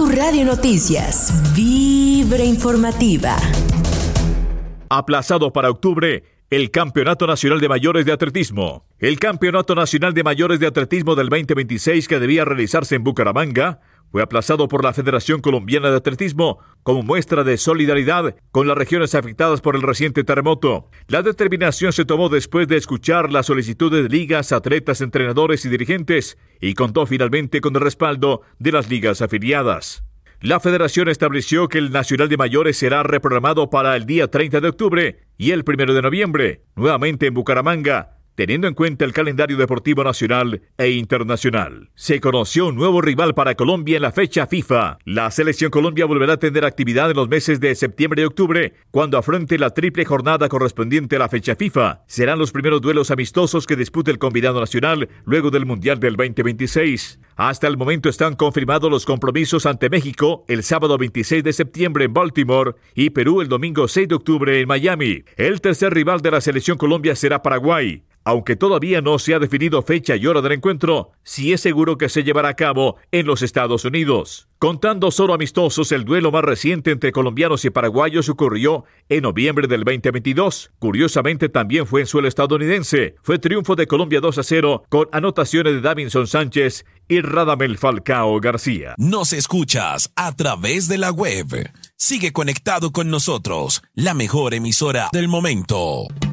Radio Noticias, Vibra Informativa. Aplazado para octubre el Campeonato Nacional de Mayores de Atletismo. El Campeonato Nacional de Mayores de Atletismo del 2026, que debía realizarse en Bucaramanga, fue aplazado por la Federación Colombiana de Atletismo como muestra de solidaridad con las regiones afectadas por el reciente terremoto. La determinación se tomó después de escuchar las solicitudes de ligas, atletas, entrenadores y dirigentes y contó finalmente con el respaldo de las ligas afiliadas. La federación estableció que el Nacional de Mayores será reprogramado para el día 30 de octubre y el 1 de noviembre, nuevamente en Bucaramanga, teniendo en cuenta el calendario deportivo nacional e internacional. Se conoció un nuevo rival para Colombia en la fecha FIFA. La Selección Colombia volverá a tener actividad en los meses de septiembre y octubre, cuando afronte la triple jornada correspondiente a la fecha FIFA. Serán los primeros duelos amistosos que dispute el combinado nacional luego del Mundial del 2026. Hasta el momento están confirmados los compromisos ante México el sábado 26 de septiembre en Baltimore y Perú el domingo 6 de octubre en Miami. El tercer rival de la Selección Colombia será Paraguay. Aunque todavía no se ha definido fecha y hora del encuentro, sí es seguro que se llevará a cabo en los Estados Unidos. Contando solo amistosos, el duelo más reciente entre colombianos y paraguayos ocurrió en noviembre del 2022. Curiosamente, también fue en suelo estadounidense. Fue triunfo de Colombia 2-0 con anotaciones de Davinson Sánchez y Radamel Falcao García. Nos escuchas a través de la web. Sigue conectado con nosotros, la mejor emisora del momento.